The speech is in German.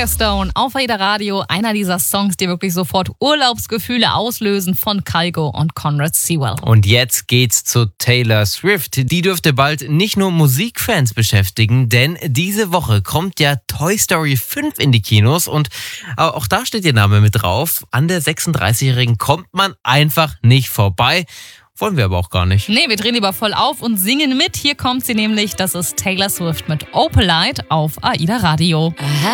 Firestone auf AIDA Radio. Einer dieser Songs, die wirklich sofort Urlaubsgefühle auslösen, von Kygo und Conrad Sewell. Und jetzt geht's zu Taylor Swift. Die dürfte bald nicht nur Musikfans beschäftigen, denn diese Woche kommt ja Toy Story 5 in die Kinos und auch da steht ihr Name mit drauf. An der 36-Jährigen kommt man einfach nicht vorbei. Wollen wir aber auch gar nicht. Nee, wir drehen lieber voll auf und singen mit. Hier kommt sie nämlich, das ist Taylor Swift mit Opalite auf AIDA Radio.